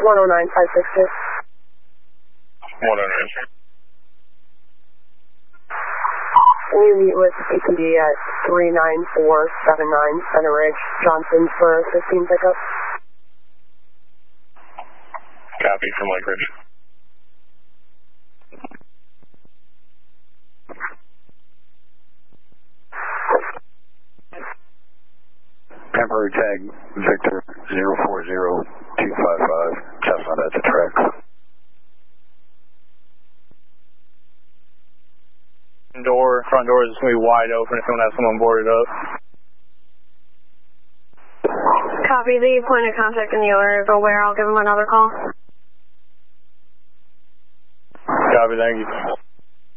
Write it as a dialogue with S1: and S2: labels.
S1: 109562.
S2: 109.
S1: Can you meet with APD at 39479 Center Ridge, Johnson for 15 pickup?
S2: Copy from Lake Ridge.
S3: Temporary tag Victor 040255, Cessna Delta track.
S2: Front door is just going to be wide open if you want to have someone boarded up.
S4: Copy. The point of contact in the order is aware. I'll give him another call.
S2: Copy, thank you.